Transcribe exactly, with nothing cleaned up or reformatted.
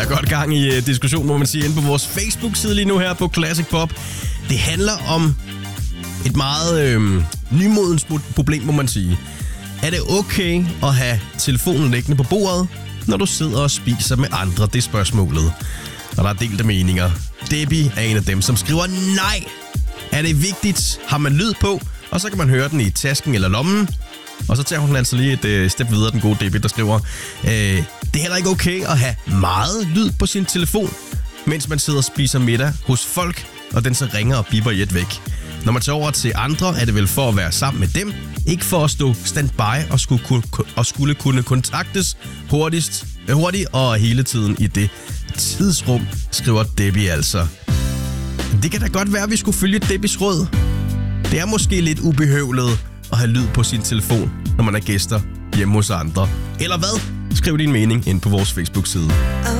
Der er godt gang i uh, diskussion, må man sige, inde på vores Facebook-side lige nu her på Classic Pop. Det handler om et meget øh, nymodens problem, må man sige. Er det okay at have telefonen liggende på bordet, når du sidder og spiser med andre? Det er spørgsmålet. Og der er delte meninger. Debbie er en af dem, som skriver nej. Er det vigtigt? Har man lyd på? Og så kan man høre den i tasken eller lommen. Og så tager hun altså lige et øh, step videre, den gode Debbie, der skriver, øh, det er heller ikke okay at have meget lyd på sin telefon, mens man sidder og spiser middag hos folk, og den så ringer og bipper i et væk. Når man tager over til andre, er det vel for at være sammen med dem, ikke for at stå standby og skulle, og skulle kunne kontaktes hurtigst, hurtigt og hele tiden i det tidsrum, skriver Debbie altså. Det kan da godt være, at vi skulle følge Debbies råd. Det er måske lidt ubehøvlet at have lyd på sin telefon, når man er gæster hjemme hos andre. Eller hvad? Skriv din mening ind på vores Facebook-side.